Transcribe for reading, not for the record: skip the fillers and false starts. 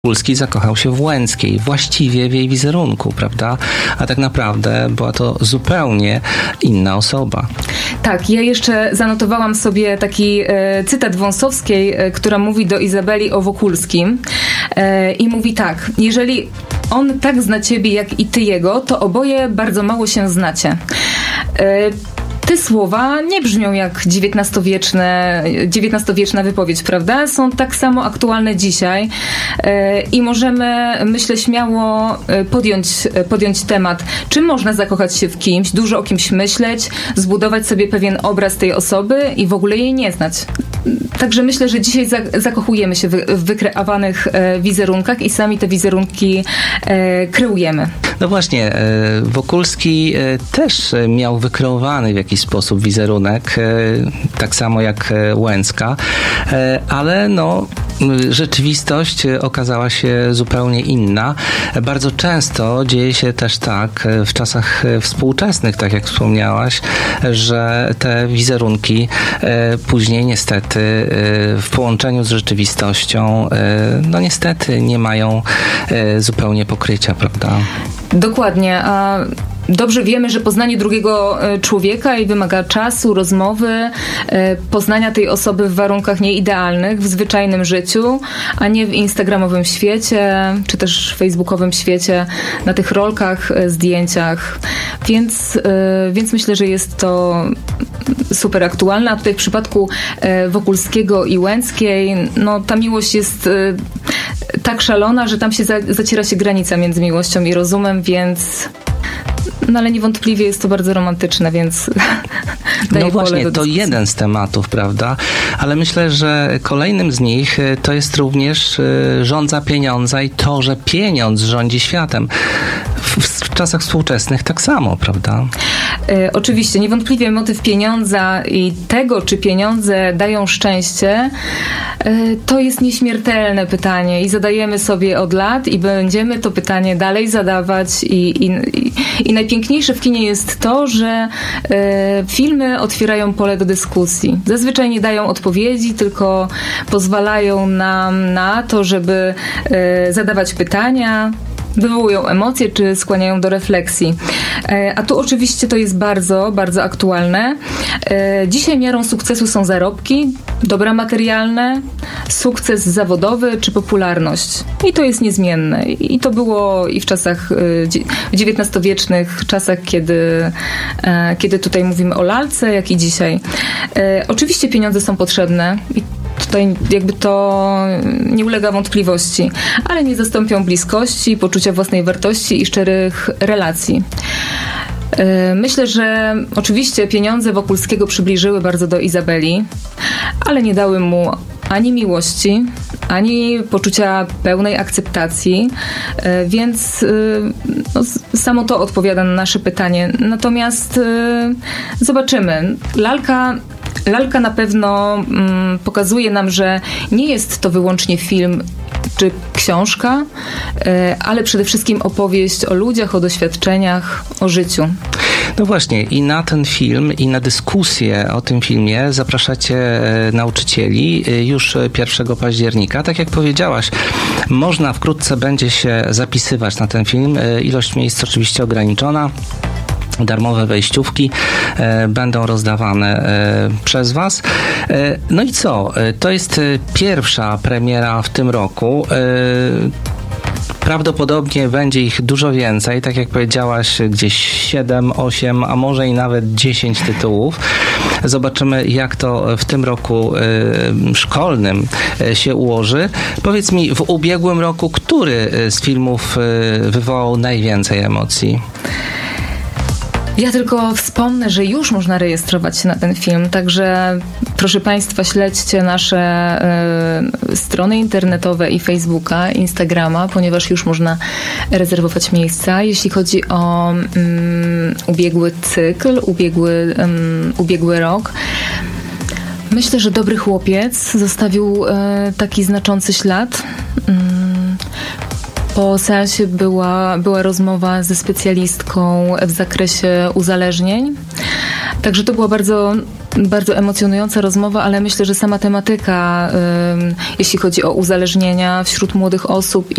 Wokulski zakochał się w Łęckiej, właściwie w jej wizerunku, prawda? A tak naprawdę była to zupełnie inna osoba. Tak, ja jeszcze zanotowałam sobie taki cytat Wąsowskiej, która mówi do Izabeli o Wokulskim i mówi tak: jeżeli on tak zna ciebie jak i ty jego, to oboje bardzo mało się znacie. Te słowa nie brzmią jak XIX-wieczna wypowiedź, prawda? Są tak samo aktualne dzisiaj i możemy, myślę, śmiało podjąć temat, czy można zakochać się w kimś, dużo o kimś myśleć, zbudować sobie pewien obraz tej osoby i w ogóle jej nie znać. Także myślę, że dzisiaj zakochujemy się w wykreowanych wizerunkach i sami te wizerunki kreujemy. No właśnie, Wokulski też miał wykreowany w jakiś sposób wizerunek, tak samo jak Łęcka, ale no rzeczywistość okazała się zupełnie inna. Bardzo często dzieje się też tak w czasach współczesnych, tak jak wspomniałaś, że te wizerunki później niestety w połączeniu z rzeczywistością no niestety nie mają zupełnie pokrycia, prawda? Dokładnie, a dobrze wiemy, że poznanie drugiego człowieka i wymaga czasu, rozmowy, poznania tej osoby w warunkach nieidealnych, w zwyczajnym życiu, a nie w instagramowym świecie, czy też facebookowym świecie, na tych rolkach, zdjęciach. Więc myślę, że jest to super aktualne. A tutaj w przypadku Wokulskiego i Łęckiej, no ta miłość jest tak szalona, że tam się zaciera się granica między miłością i rozumem, więc no ale niewątpliwie jest to bardzo romantyczne, więc daję no właśnie, pole do to dyskusji. jeden z tematów, prawda? Ale myślę, że kolejnym z nich to jest również żądza pieniądza i to, że pieniądz rządzi światem. W czasach współczesnych tak samo, prawda? Oczywiście, niewątpliwie motyw pieniądza i tego, czy pieniądze dają szczęście, to jest nieśmiertelne pytanie i zadajemy sobie od lat i będziemy to pytanie dalej zadawać i najpiękniejsze w kinie jest to, że filmy otwierają pole do dyskusji. Zazwyczaj nie dają odpowiedzi, tylko pozwalają nam na to, żeby zadawać pytania, wywołują emocje, czy skłaniają do refleksji. A tu oczywiście to jest bardzo, bardzo aktualne. Dzisiaj miarą sukcesu są zarobki, dobra materialne, sukces zawodowy, czy popularność. I to jest niezmienne. I to było i w czasach XIX-wiecznych czasach, kiedy tutaj mówimy o lalce, jak i dzisiaj. Oczywiście pieniądze są potrzebne i tutaj jakby to nie ulega wątpliwości, ale nie zastąpią bliskości, poczucia własnej wartości i szczerych relacji. Myślę, że oczywiście pieniądze Wokulskiego przybliżyły bardzo do Izabeli, ale nie dały mu ani miłości, ani poczucia pełnej akceptacji, więc no, samo to odpowiada na nasze pytanie. Natomiast zobaczymy. Lalka na pewno pokazuje nam, że nie jest to wyłącznie film czy książka, ale przede wszystkim opowieść o ludziach, o doświadczeniach, o życiu. No właśnie, i na ten film, i na dyskusję o tym filmie zapraszacie nauczycieli już 1 października. Tak jak powiedziałaś, można wkrótce będzie się zapisywać na ten film. Ilość miejsc oczywiście ograniczona. Darmowe wejściówki będą rozdawane przez Was. No i co? To jest pierwsza premiera w tym roku. Prawdopodobnie będzie ich dużo więcej, tak jak powiedziałaś, gdzieś 7, 8, a może i nawet 10 tytułów. Zobaczymy, jak to w tym roku szkolnym się ułoży. Powiedz mi, w ubiegłym roku, który z filmów wywołał najwięcej emocji? Ja tylko wspomnę, że już można rejestrować się na ten film, także proszę Państwa, śledźcie nasze strony internetowe i Facebooka, Instagrama, ponieważ już można rezerwować miejsca. Jeśli chodzi o ubiegły cykl, ubiegły rok, myślę, że Dobry chłopiec zostawił taki znaczący ślad. Po seansie była rozmowa ze specjalistką w zakresie uzależnień. Także to była bardzo bardzo emocjonująca rozmowa, ale myślę, że sama tematyka, jeśli chodzi o uzależnienia wśród młodych osób